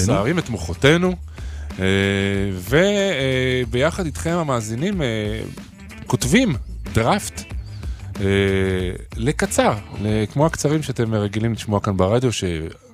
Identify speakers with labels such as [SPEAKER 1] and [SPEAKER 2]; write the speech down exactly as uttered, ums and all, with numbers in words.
[SPEAKER 1] מסערים את מוחותינו, וביחד איתכם המאזינים כותבים דראפט לקצר, כמו הקצרים שאתם רגילים לשמוע כאן ברדיו,